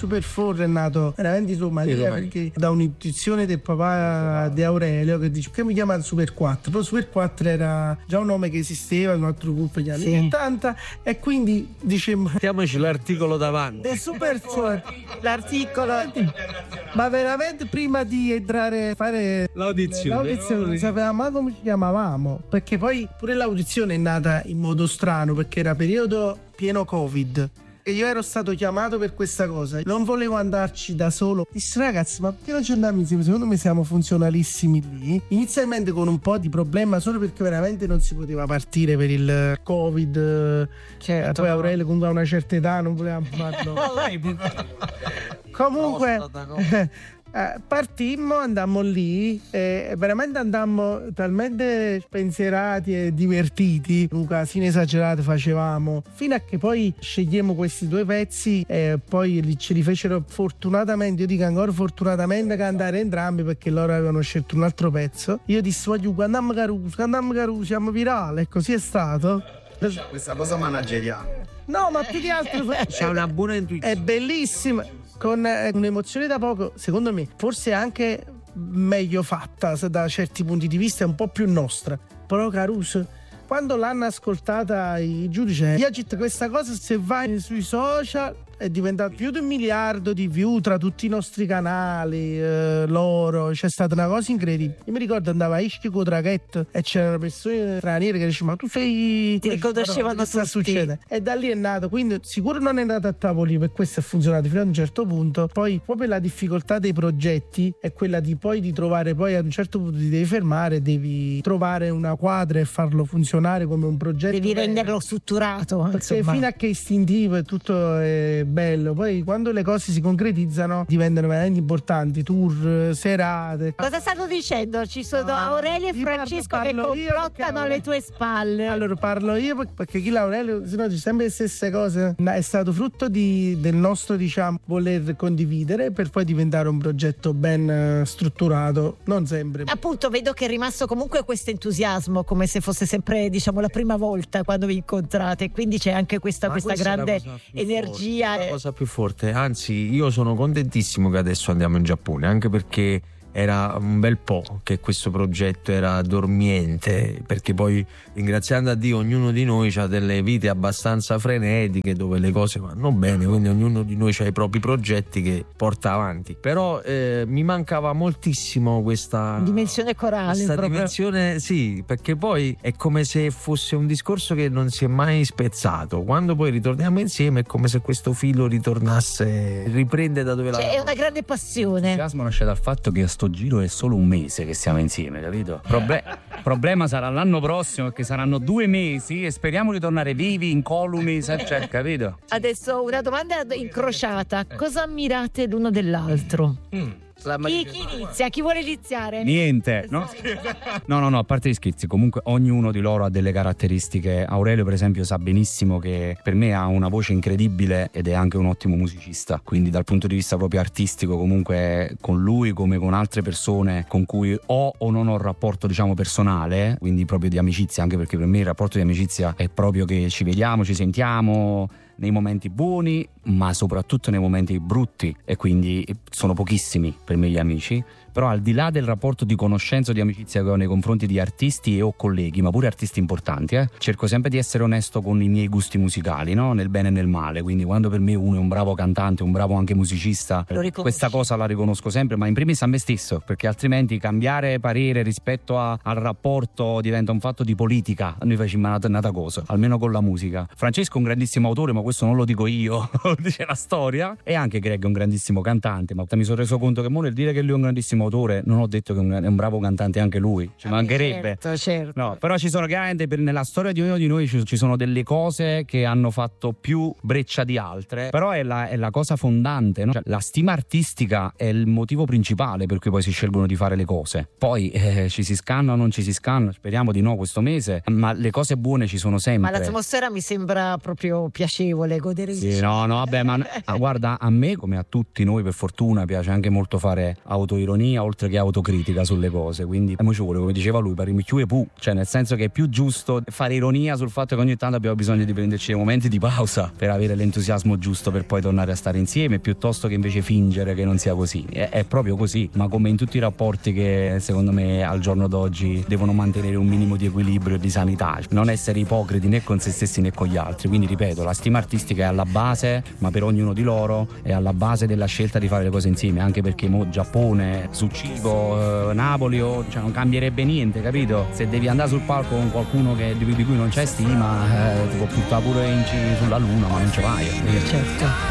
Super 4 è nato veramente in Romania, perché da un'intuizione del papà di Aurelio che dice che mi chiama Super 4, però Super 4 era già un nome che esisteva in un altro gruppo degli anni 80 e quindi dicemmo mettiamoci l'articolo davanti. The Super 4, l'articolo, ma veramente prima di entrare a fare l'audizione sapevamo come ci chiamavamo, perché poi pure l'audizione è nata in modo strano perché era periodo pieno Covid e io ero stato chiamato per questa cosa, non volevo andarci da solo. Dissi ragazzi, ma perché non ci andiamo insieme? Secondo me siamo funzionalissimi lì, inizialmente con un po' di problema solo perché veramente non si poteva partire per il Covid, certo. Poi Aurelio comunque a una certa età non volevamo farlo. Comunque partimmo, andammo lì e veramente andammo talmente spensierati e divertiti, un casino esagerato facevamo, fino a che poi scegliemo questi due pezzi e poi ce li fecero fortunatamente, io dico ancora fortunatamente, cantare entrambi perché loro avevano scelto un altro pezzo. Io dissi voglio cantiamo Caruso, siamo virale, e così è stato. Questa cosa manageriale. No, ma più di altro c'è una buona intuizione, è bellissima, con un'emozione da poco, secondo me forse anche meglio fatta da certi punti di vista, è un po' più nostra. Però Caruso, quando l'hanno ascoltata i giudici, Iagit, questa cosa se vai sui social è diventato più di 1 miliardo di view tra tutti i nostri canali, loro, c'è stata una cosa incredibile. Io mi ricordo andavo a Ischia con traghetto e c'erano persone straniere che dicevano ma tu sei, ti riconoscevano tutti, sta succedendo, e da lì è nato, quindi sicuro non è nato a tavoli, per questo è funzionato fino a un certo punto. Poi proprio la difficoltà dei progetti è quella di trovare, poi a un certo punto ti devi fermare, devi trovare una quadra e farlo funzionare come un progetto, devi renderlo strutturato, perché insomma. fino a che è istintivo e tutto è bello, poi quando le cose si concretizzano diventano veramente importanti, tour, serate. Cosa stanno dicendo? Ci sono Aurelio e Francesco che complottano alle tue spalle. Allora parlo io perché chi l'Aurelio, se no dice sempre le stesse cose, è stato frutto del nostro, diciamo, voler condividere per poi diventare un progetto ben strutturato, non sempre. Appunto, vedo che è rimasto comunque questo entusiasmo, come se fosse sempre, diciamo, la prima volta quando vi incontrate, quindi c'è anche questa grande energia. La cosa più forte, anzi io sono contentissimo che adesso andiamo in Giappone, anche perché era un bel po' che questo progetto era dormiente, perché poi, ringraziando a Dio, ognuno di noi ha delle vite abbastanza frenetiche dove le cose vanno bene, quindi ognuno di noi ha i propri progetti che porta avanti. Però mi mancava moltissimo questa dimensione corale, questa dimensione, sì, perché poi è come se fosse un discorso che non si è mai spezzato. Quando poi ritorniamo insieme è come se questo filo ritornasse, riprende da dove è una grande passione. L'entusiasmo nasce dal fatto che sto giro è solo un mese che siamo insieme, capito? Problema sarà l'anno prossimo, che saranno 2 mesi e speriamo di tornare vivi, incolumi, cioè, capito? Adesso una domanda incrociata: cosa ammirate l'uno dell'altro? Chi inizia? Chi vuole iniziare? Niente, no? No, a parte gli scherzi, comunque ognuno di loro ha delle caratteristiche. Aurelio per esempio sa benissimo che per me ha una voce incredibile ed è anche un ottimo musicista, quindi dal punto di vista proprio artistico comunque con lui come con altre persone con cui ho o non ho un rapporto, diciamo, personale, quindi proprio di amicizia, anche perché per me il rapporto di amicizia è proprio che ci vediamo, ci sentiamo nei momenti buoni ma soprattutto nei momenti brutti, e quindi sono pochissimi per me gli amici. Però al di là del rapporto di conoscenza o di amicizia che ho nei confronti di artisti e o colleghi, ma pure artisti importanti, cerco sempre di essere onesto con i miei gusti musicali, no? Nel bene e nel male. Quindi quando per me uno è un bravo cantante, un bravo anche musicista, questa cosa la riconosco sempre, ma in primis a me stesso, perché altrimenti cambiare parere rispetto al rapporto diventa un fatto di politica. Noi facciamo una cosa, almeno con la musica. Francesco è un grandissimo autore, ma questo non lo dico io, lo dice la storia. E anche Greg è un grandissimo cantante, ma mi sono reso conto che nel dire che lui è un grandissimo autore non ho detto che è un bravo cantante anche lui, ci mancherebbe. Certo. No, però ci sono chiaramente nella storia di ognuno di noi ci sono delle cose che hanno fatto più breccia di altre, però è la cosa fondante, no? Cioè, la stima artistica è il motivo principale per cui poi si scelgono di fare le cose. Poi ci si scanna o non ci si scanna, speriamo di no questo mese, ma le cose buone ci sono sempre. Ma l'atmosfera mi sembra proprio piacevole, goderissima. Sì, no, vabbè, ma guarda, a me come a tutti noi per fortuna piace anche molto fare autoironia oltre che autocritica sulle cose, quindi ci vuole, come diceva lui, per i più, cioè nel senso che è più giusto fare ironia sul fatto che ogni tanto abbiamo bisogno di prenderci dei momenti di pausa per avere l'entusiasmo giusto per poi tornare a stare insieme, piuttosto che invece fingere che non sia così. È proprio così, ma come in tutti i rapporti che secondo me al giorno d'oggi devono mantenere un minimo di equilibrio e di sanità, non essere ipocriti né con se stessi né con gli altri. Quindi ripeto, la stima artistica è alla base, ma per ognuno di loro è alla base della scelta di fare le cose insieme, anche perché Giappone su cibo, Napoli, cioè non cambierebbe niente, capito? Se devi andare sul palco con qualcuno di cui non c'è stima, ti può buttare pure sulla luna, ma non ci vai. Certo.